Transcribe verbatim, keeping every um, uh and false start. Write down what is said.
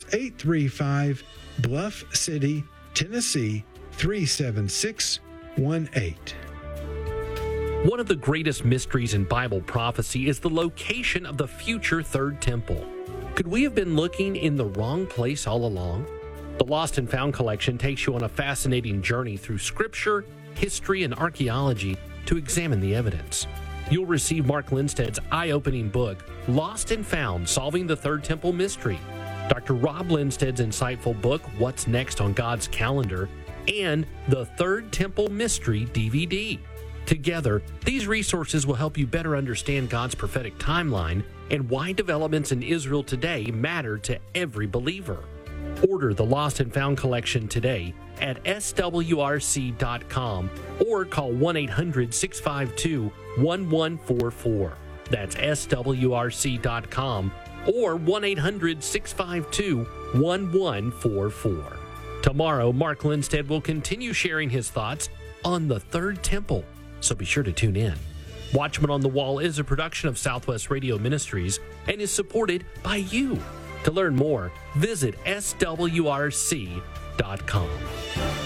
eight three five, Bluff City, Tennessee, three seven six one eight. One of the greatest mysteries in Bible prophecy is the location of the future Third Temple. Could we have been looking in the wrong place all along? The Lost and Found collection takes you on a fascinating journey through Scripture, history, and archaeology to examine the evidence. You'll receive Mark Lindstead's eye-opening book, Lost and Found: Solving the Third Temple Mystery, Doctor Rob Lindstead's insightful book, What's Next on God's Calendar, and the Third Temple Mystery D V D. Together, these resources will help you better understand God's prophetic timeline and why developments in Israel today matter to every believer. Order the Lost and Found collection today at S W R C dot com or call one eight hundred, six five two, one one four four. That's S W R C dot com or one eight hundred, six five two, one one four four. Tomorrow, Mark Lindstead will continue sharing his thoughts on the Third Temple, so be sure to tune in. Watchman on the Wall is a production of Southwest Radio Ministries and is supported by you. To learn more, visit S W R C dot com.